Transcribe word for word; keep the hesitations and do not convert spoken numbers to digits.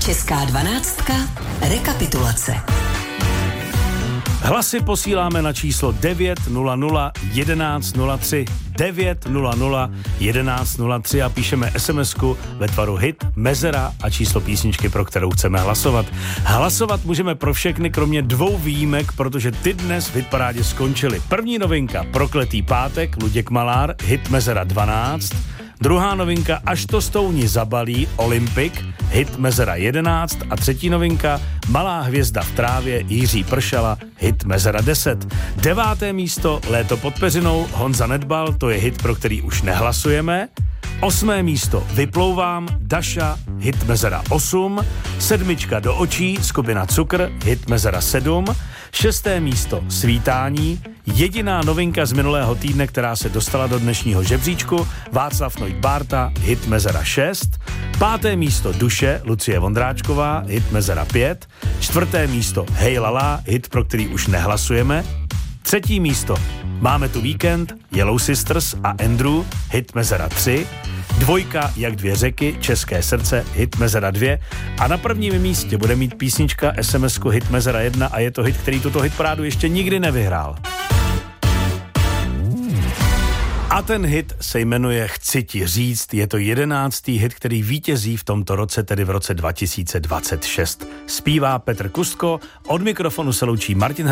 Česká dvanáctka. Rekapitulace. Hlasy posíláme na číslo devět nula nula jedenáct nula tři devět nula nula jedenáct nula tři a píšeme SMSku ve tvaru hit, mezera a číslo písničky, pro kterou chceme hlasovat. Hlasovat můžeme pro všechny, kromě dvou výjimek, protože ty dnes v hitparádě skončily. První novinka Prokletý pátek, Luděk Malár, hit mezera dvanáct. Druhá novinka Až to stouni zabalí, Olympic, hit mezera jedenáct. A třetí novinka Malá hvězda v trávě, Jiří Pršala, hit mezera deset. Deváté místo Léto pod peřinou, Honza Nedbal, to je hit, pro který už nehlasujeme. Osmé místo Vyplouvám, Daša, hit mezera osm. Sedmička Do očí, skupina Cukr, hit mezera sedm. Šesté místo Svítání, jediná novinka z minulého týdne, která se dostala do dnešního žebříčku, Václav Nojt Bárta, hit mezera šest. Páté místo Duše, Lucie Vondráčková, hit mezera pět. Čtvrté místo Hej lala, hit, pro který už nehlasujeme. Třetí místo Máme tu víkend, Yellow Sisters a Andrew, hit mezera tři. Dvojka Jak dvě řeky, České srdce, hit mezera dvě. A na prvním místě bude mít písnička SMSku hit mezera jedna a je to hit, který tuto hitparádu ještě nikdy nevyhrál. A ten hit se jmenuje Chci ti říct, je to jedenáctý hit, který vítězí v tomto roce, tedy v roce dva tisíce dvacet šest. Zpívá Petr Kustko, od mikrofonu se loučí Martin